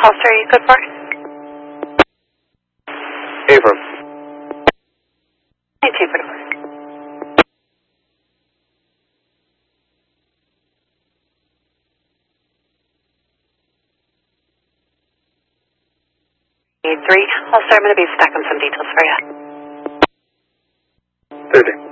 Holster, are you good for? Affirm. 92 for the 3. Holster, I'm going to be stacking some details for you. 30.